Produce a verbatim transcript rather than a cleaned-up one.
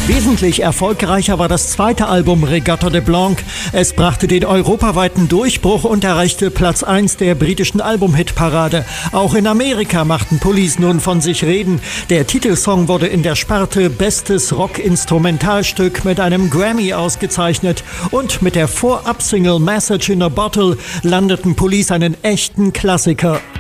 Wesentlich erfolgreicher war das zweite Album Regatta de Blanc. Es brachte den europaweiten Durchbruch und erreichte Platz eins der britischen Albumhitparade. Auch in Amerika machten Police nun von sich reden. Der Titelsong wurde in der Sparte Bestes Rock-Instrumentalstück mit einem Grammy ausgezeichnet. Und mit der Vorab-Single Message in a Bottle landeten Police einen echten Klassiker.